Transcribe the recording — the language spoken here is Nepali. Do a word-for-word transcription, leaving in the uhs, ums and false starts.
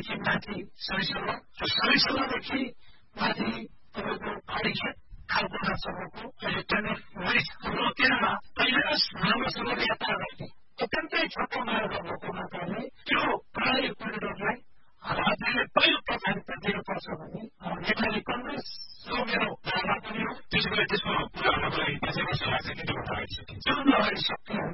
सोलदेखि माथि सरिसोला र सरिसोलादेखि माथि तपाईँको खडीखेत खालको नसम्मको अहिले ट्रेनिङ वेस्ट रोकेरमा अहिले राम्रोसँग यात्रा गर्ने अत्यन्तै छोटो मार्ग भएको मात्रले त्यो प्रणाली कोरिडोरलाई राज्यले पहिलो प्राथमिकता दिनुपर्छ भने नेपाली कङ्ग्रेस यो मेरो धारणा पनि हो। त्यसो भए त्यसमा कुरा गर्नको लागि कसैको सल्लाह चाहिँ के गर्न अगाडि सकिन्छ।